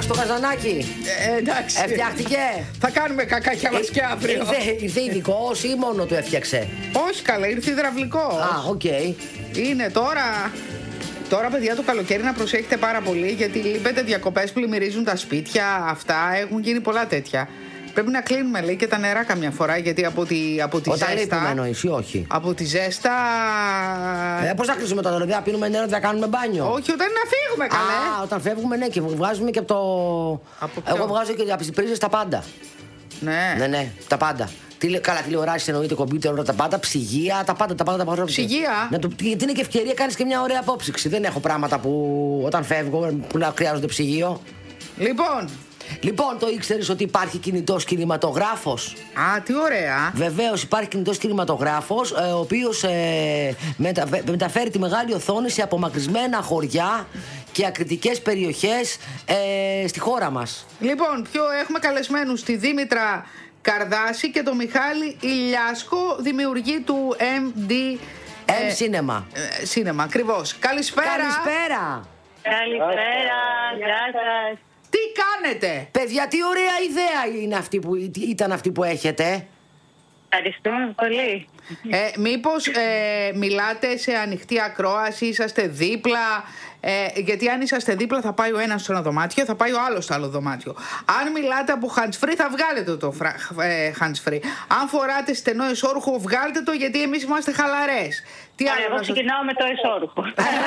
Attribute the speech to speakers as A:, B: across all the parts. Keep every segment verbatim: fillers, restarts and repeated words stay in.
A: το καζανάκι.
B: Ε, εντάξει.
A: Έφτιαχτηκε.
B: Θα κάνουμε κακάκια μας και αύριο.
A: Ήρθε, ήρθε ειδικός ή μόνο του έφτιαξε?
B: Όχι καλά, ήρθε υδραυλικός.
A: Α, οκ. Okay.
B: Είναι τώρα. Τώρα, παιδιά, το καλοκαίρι να προσέχετε πάρα πολύ, γιατί λείπετε διακοπές, πλημμυρίζουν τα σπίτια. Αυτά έχουν γίνει πολλά τέτοια. Πρέπει να κλείνουμε, λέει, και τα νερά καμιά φορά, γιατί από τη, από τη
A: Όταν
B: ζέστα.
A: Όταν λείπουμε εννοείς ή όχι?
B: Από τη ζέστα.
A: Ε, πώς θα κλείσουμε τα νερά, δεν θα πίνουμε νερό, δεν θα κάνουμε μπάνιο?
B: Όχι, όταν να φύγουμε, καλέ.
A: Α, όταν φεύγουμε, ναι, και βγάζουμε και από το.
B: Από
A: Εγώ βγάζω και από τις πρίζες τα πάντα.
B: Ναι.
A: Ναι, ναι, τα πάντα. Τι, καλά, τηλεοράσεις εννοείται, κομπιούτερ, τα πάντα, ψυγεία, τα πάντα, τα πάντα. Τα πάντα
B: ψυγεία.
A: Ναι, το, γιατί είναι και ευκαιρία, κάνεις και μια ωραία απόψυξη. Δεν έχω πράγματα που όταν φεύγω που να χρειάζονται ψυγείο.
B: Λοιπόν.
A: Λοιπόν, το ήξερες ότι υπάρχει κινητός κινηματογράφος?
B: Α, τι ωραία.
A: Βεβαίως υπάρχει κινητός κινηματογράφος, ε, ο οποίος ε, μετα, μεταφέρει τη μεγάλη οθόνη σε απομακρυσμένα χωριά και ακριτικές περιοχές ε, στη χώρα μας. Λοιπόν,
B: ποιο έχουμε καλεσμένους? Τη Δήμητρα Καρδάση και τον Μιχάλη Ηλιάσκο, δημιουργή του εμ ντι
A: M-Cinema.
B: Ε, Cinema, ακριβώς. Καλησπέρα.
A: Καλησπέρα.
C: Καλησπέρα, γεια σας.
B: Τι κάνετε?
A: Παιδιά, τι ωραία ιδέα είναι αυτή που, ήταν αυτή που έχετε.
C: Ευχαριστούμε πολύ.
B: Ε, μήπως ε, μιλάτε σε ανοιχτή ακρόαση, είσαστε δίπλα? Ε, γιατί αν είσαστε δίπλα θα πάει ο ένας στο ένα δωμάτιο, θα πάει ο άλλος στο άλλο δωμάτιο. Αν μιλάτε από hands free θα βγάλετε το ε, hands free. Αν φοράτε στενό εσώρουχο βγάλτε το, γιατί εμείς είμαστε χαλαρές. Τι
C: Άρα, εγώ ξεκινάω με το εσώρουχο.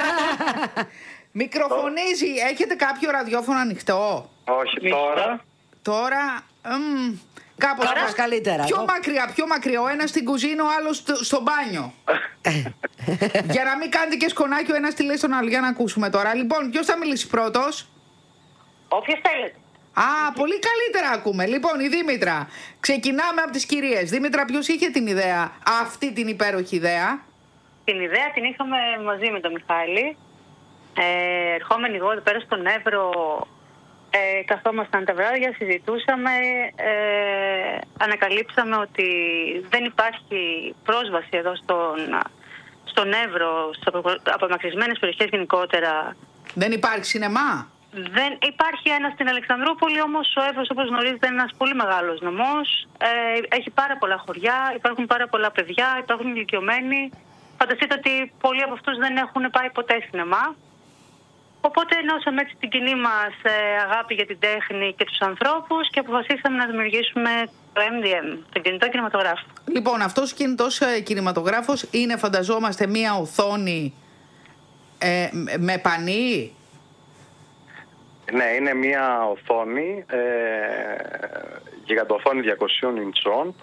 B: Μικροφωνίζει. Έχετε κάποιο ραδιόφωνο ανοιχτό?
D: Όχι, τώρα.
B: Τώρα. Μ, κάπως
A: Κάπως καλύτερα.
B: Πιο μακριά, πιο μακριά. Ο ένας στην κουζίνα, ο άλλος στο, στο μπάνιο. Για να μην κάνετε και σκονάκι ο ένας τι λέει στον άλλο. Για να ακούσουμε τώρα. Λοιπόν, ποιος θα μιλήσει πρώτος?
C: Όποιος θέλετε.
B: Α, πολύ καλύτερα ακούμε. Λοιπόν, η Δήμητρα. Ξεκινάμε από τις κυρίες. Δήμητρα, ποιος είχε την ιδέα, αυτή την υπέροχη ιδέα?
C: Την ιδέα την είχαμε μαζί με τον Μιχάλη. Ε, ερχόμενοι εγώ εδώ πέρα στον Εύρο, ε, καθόμασταν τα βράδια, συζητούσαμε, ε, ανακαλύψαμε ότι δεν υπάρχει πρόσβαση εδώ στον, στον Εύρο, στις απομακρυσμένες περιοχές γενικότερα.
B: Δεν υπάρχει σινεμά?
C: Δεν υπάρχει ένα στην Αλεξανδρούπολη, όμως ο Εύρος, όπως γνωρίζετε, είναι ένας πολύ μεγάλος νομός. Ε, έχει πάρα πολλά χωριά, υπάρχουν πάρα πολλά παιδιά, υπάρχουν ηλικιωμένοι. Φανταστείτε ότι πολλοί από αυτούς δεν έχουν πάει ποτέ σινεμά. Οπότε ενώσαμε έτσι την κοινή μας ε, αγάπη για την τέχνη και τους ανθρώπους και αποφασίσαμε να δημιουργήσουμε το εμ ντι εμ, τον κινητό κινηματογράφο.
B: Λοιπόν, αυτός ο κινητός ε, κινηματογράφος είναι, φανταζόμαστε, μία οθόνη ε, με πανί?
D: Ναι, είναι μία οθόνη, ε, γιγαντοοθόνη διακοσίων ιντσών,